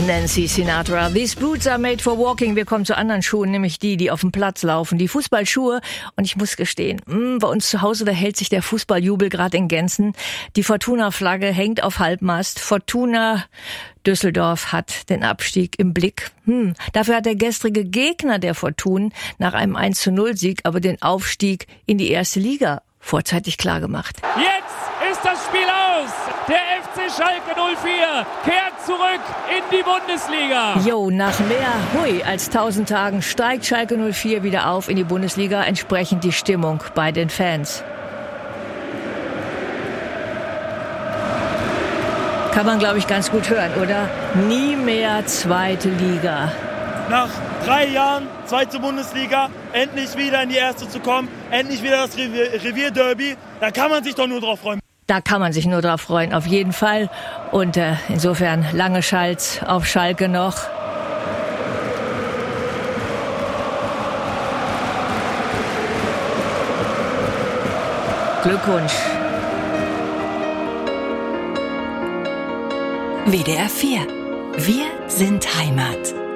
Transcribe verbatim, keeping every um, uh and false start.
Nancy Sinatra. These boots are made for walking. Wir kommen zu anderen Schuhen, nämlich die, die auf dem Platz laufen. Die Fußballschuhe. Und ich muss gestehen, mh, bei uns zu Hause, da hält sich der Fußballjubel gerade in Gänzen. Die Fortuna-Flagge hängt auf Halbmast. Fortuna Düsseldorf hat den Abstieg im Blick. Hm, dafür hat der gestrige Gegner der Fortuna nach einem eins zu null Sieg aber den Aufstieg in die erste Liga vorzeitig klargemacht. Jetzt ist das Spiel aus. Der F C Schalke null vier kehrt zurück in die Bundesliga. Jo, nach mehr Hui als tausend Tagen steigt Schalke null vier wieder auf in die Bundesliga. Entsprechend die Stimmung bei den Fans. Kann man, glaube ich, ganz gut hören, oder? Nie mehr zweite Liga. Nach drei Jahren zweite Bundesliga, endlich wieder in die erste zu kommen, endlich wieder das Revier, Revierderby, da kann man sich doch nur drauf freuen. Da kann man sich nur drauf freuen, auf jeden Fall. Und äh, insofern lange Schalz auf Schalke noch. Glückwunsch. W D R vier. Wir sind Heimat.